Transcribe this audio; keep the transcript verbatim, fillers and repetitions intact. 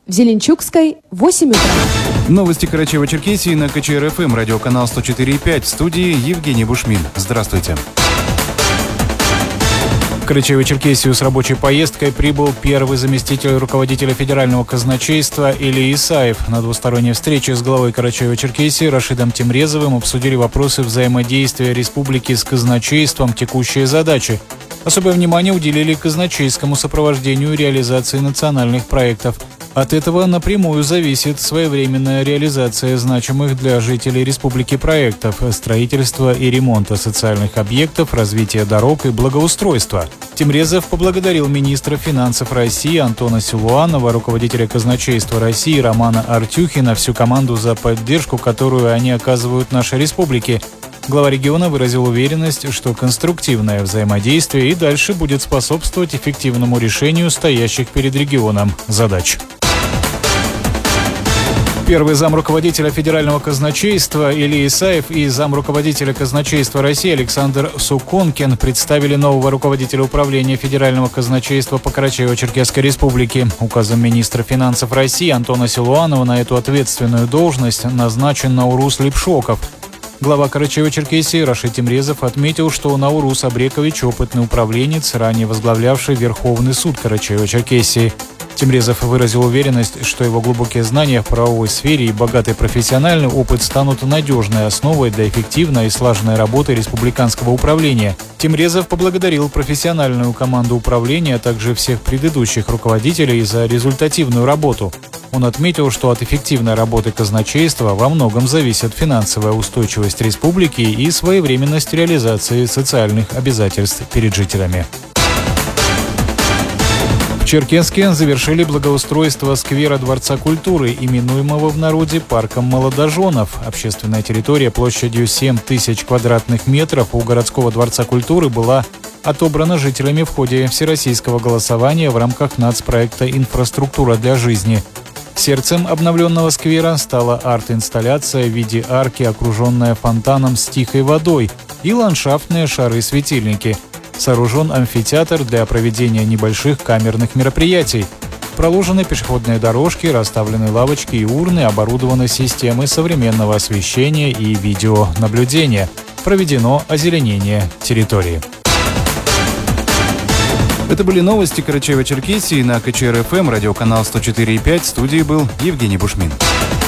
В Зеленчукской восемь утра. Новости Карачаево-Черкесии на ка че эр эф эм, радиоканал сто четыре и пять. В студии Евгений Бушмин. Здравствуйте. В Карачаево-Черкесию с рабочей поездкой прибыл первый заместитель руководителя федерального казначейства Илья Исаев. На двусторонней встрече с главой Карачаево-Черкесии Рашидом Темрезовым обсудили вопросы взаимодействия республики с казначейством, текущие задачи. Особое внимание уделили казначейскому сопровождению реализации национальных проектов. От этого напрямую зависит своевременная реализация значимых для жителей республики проектов строительства и ремонта социальных объектов, развития дорог и благоустройства. Темрезов поблагодарил министра финансов России Антона Силуанова, руководителя казначейства России Романа Артюхина, всю команду за поддержку, которую они оказывают нашей республике. Глава региона выразил уверенность, что конструктивное взаимодействие и дальше будет способствовать эффективному решению стоящих перед регионом задач. Первый замруководителя федерального казначейства Илья Исаев и замруководителя казначейства России Александр Суконкин представили нового руководителя управления федерального казначейства по Карачаево-Черкесской республике. Указом министра финансов России Антона Силуанова на эту ответственную должность назначен Наурус Липшоков. Глава Карачаево-Черкесии Рашид Темрезов отметил, что Наурус Абрекович – опытный управленец, ранее возглавлявший Верховный суд Карачаево-Черкесии. Темрезов выразил уверенность, что его глубокие знания в правовой сфере и богатый профессиональный опыт станут надежной основой для эффективной и слаженной работы республиканского управления. Темрезов поблагодарил профессиональную команду управления, а также всех предыдущих руководителей за результативную работу. Он отметил, что от эффективной работы казначейства во многом зависит финансовая устойчивость республики и своевременность реализации социальных обязательств перед жителями. В Черкесске завершили благоустройство сквера Дворца культуры, именуемого в народе парком молодоженов. Общественная территория площадью семь тысяч квадратных метров у городского Дворца культуры была отобрана жителями в ходе всероссийского голосования в рамках нацпроекта «Инфраструктура для жизни». Сердцем обновленного сквера стала арт-инсталляция в виде арки, окруженная фонтаном с тихой водой, и ландшафтные шары-светильники. Сооружен амфитеатр для проведения небольших камерных мероприятий. Проложены пешеходные дорожки, расставлены лавочки и урны, оборудованы системой современного освещения и видеонаблюдения. Проведено озеленение территории. Это были новости Карачаево-Черкесии на ка че эр эф эм, радиоканал сто четыре и пять. В студии был Евгений Бушмин.